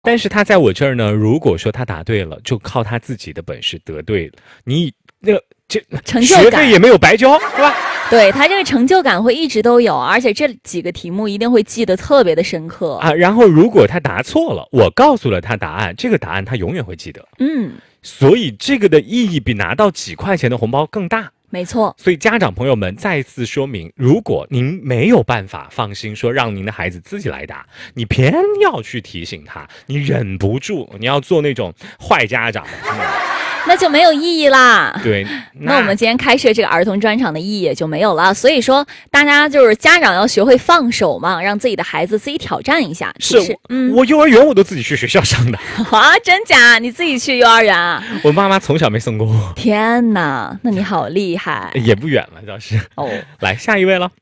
但是他在我这儿呢，如果说他答对了，就靠他自己的本事得对了，你这成就感学费也没有白交，是吧？ 对，他这个成就感会一直都有，而且这几个题目一定会记得特别的深刻啊。然后如果他答错了，我告诉了他答案，这个答案他永远会记得。所以这个的意义比拿到几块钱的红包更大。 没错， 所以家长朋友们再次说明，如果您没有办法放心说让您的孩子自己来答，你偏要去提醒他，你忍不住，你要做那种坏家长， 那就没有意义啦。 对， 那我们今天开设这个儿童专场的意义也就没有了。所以说，大家就是家长要学会放手嘛，让自己的孩子自己挑战一下。 是，我幼儿园我都自己去学校上的。 啊，真假？你自己去幼儿园啊？ 我妈妈从小没送过我。 天哪，那你好厉害！ 也不远了，倒是。 哦， 来下一位了。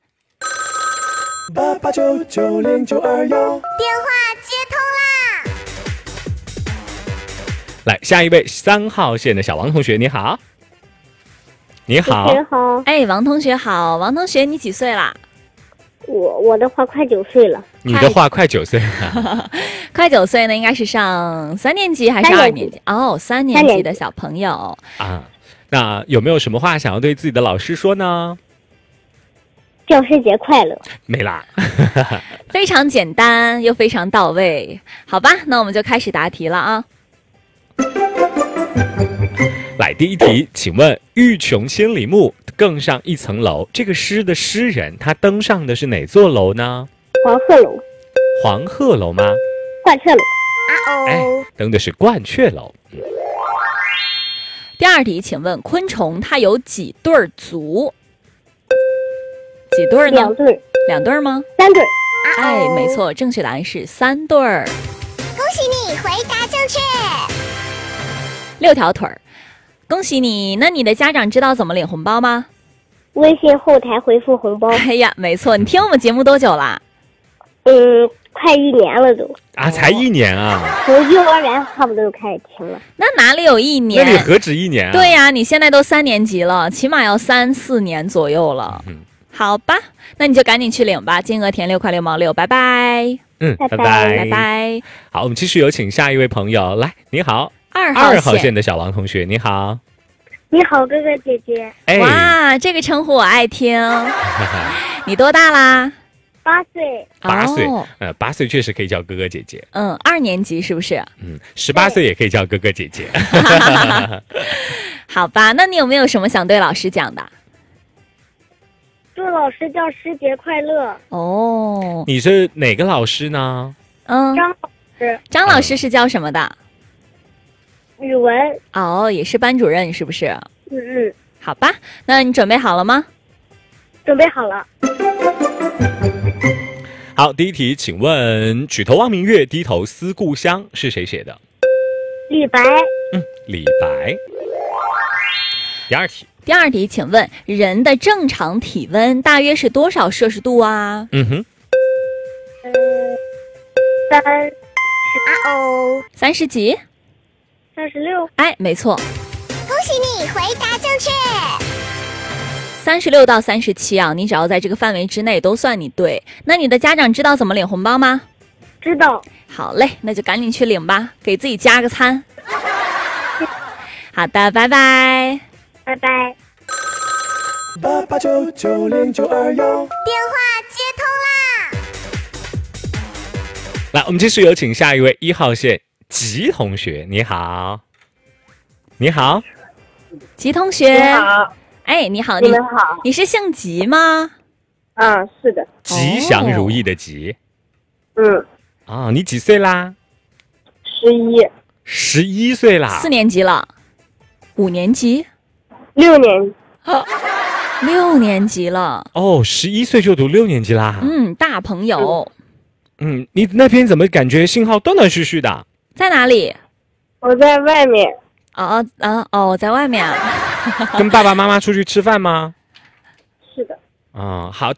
88990921， 电话接通啦！ 来下一位3号线的小王同学，你好。你好。 你好。 哎，王同学好。王同学，你几岁啦？ 我的话快9岁了。 你的话快9岁了。 快9岁呢，应该是上3年级还是2年级？哦，3年级的小朋友啊。那有没有什么话想要对自己的老师说呢？ 教师节快乐。 没啦。 非常简单又非常到位。好吧，那我们就开始答题了啊。 来，第一题，请问欲穷千里目，更上一层楼，这个诗的诗人他登上的是哪座楼呢？ 黄鹤楼。 黄鹤楼吗？ 鹳雀楼。 哎，登的是鹳雀楼。 第二题，请问昆虫它有几对足？几对呢？2 对。 2对吗 ？3对。 哎，没错，正确答案是3对。 恭喜你回答正确。 6条腿儿，恭喜你。那你的家长知道怎么领红包吗？ 微信后台回复红包。 哎呀，没错。你听我们节目多久啦？ 快1年了都。 啊，才1年啊？ 从幼儿园差不多就开始听了。 那哪里有1年？ 那你何止1年啊？ 对呀，你现在都3年级了，起码要3、4年左右了。好吧，那你就赶紧去领吧，金额填6块6毛6，拜拜。 拜拜拜拜。 好，我们继续有请下一位朋友。来，你好 ，2 号线的小王同学，你好。 你好，哥哥姐姐。 哎， 哇，这个称呼我爱听。你多大啦 ？8岁。 8岁，8岁确实可以叫哥哥姐姐。 2年级是不是 ？18岁也可以叫哥哥姐姐。 好吧，那你有没有什么想对老师讲的？ 祝老师教师节快乐。 哦， 你是哪个老师呢？ 张老师。 张老师是教什么的？ 语文。 哦，也是班主任是不是？好吧，那你准备好了吗？ 准备好了。 好，第一题，请问举头望明月，低头思故乡是谁写的？ 李白。 李白。 第二题，请问人的正常体温大约是多少摄氏度啊？30几 ？36。 哎，没错。 恭喜你回答正确。 36到37啊，你只要在这个范围之内都算你对。那你的家长知道怎么领红包吗？ 知道。 好嘞，那就赶紧去领吧，给自己加个餐。好的，拜拜。 拜拜。 88990921， 电话接通啦！ 来，我们继续有请下一位1号线吉同学，你好。你好， 吉同学。 你好。 哎，你好， 你们好。 你是姓吉吗？ 是的。 吉祥如意的吉。你几岁啦 ？11。 11岁啦 ？4年级了？5年级 ？6年级。 6年级了。 哦，11岁就读6年级啦。 大朋友。 你那边怎么感觉信号断断续续的？ 在哪里？ 我在外面。 我在外面啊。 跟爸爸妈妈出去吃饭吗？ 是的。 好，